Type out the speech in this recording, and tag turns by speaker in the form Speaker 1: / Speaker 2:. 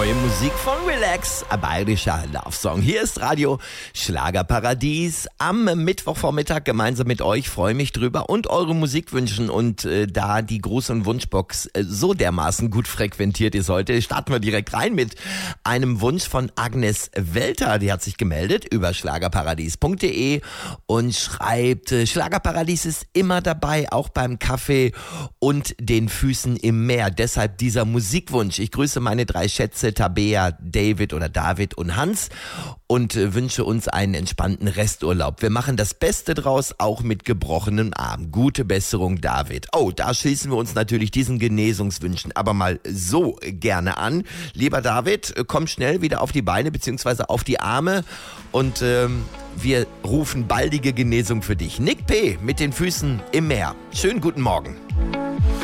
Speaker 1: Neue Musik von Relax, ein bayerischer Love-Song. Hier ist Radio Schlagerparadies am Mittwochvormittag gemeinsam mit euch. Freue mich drüber und eure Musikwünschen. Und da die Gruß- und Wunschbox so dermaßen gut frequentiert ist heute, starten wir direkt rein mit einem Wunsch von Agnes Welter. Die hat sich gemeldet über schlagerparadies.de und schreibt, Schlagerparadies ist immer dabei, auch beim Kaffee und den Füßen im Meer. Deshalb dieser Musikwunsch. Ich grüße meine 3 Schätze, Tabea, David und Hans und wünsche uns einen entspannten Resturlaub. Wir machen das Beste draus, auch mit gebrochenem Arm. Gute Besserung, David. Oh, da schließen wir uns natürlich diesen Genesungswünschen aber mal so gerne an. Lieber David, komm schnell wieder auf die Beine bzw. auf die Arme und wir rufen baldige Genesung für dich. Nick P. mit den Füßen im Meer. Schönen guten Morgen.